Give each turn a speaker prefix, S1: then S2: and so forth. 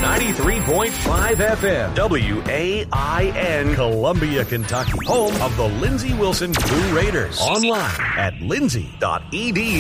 S1: 93.5 FM, WAIN, Columbia, Kentucky. Home of the Lindsey Wilson Blue Raiders. Online at lindsey.edu.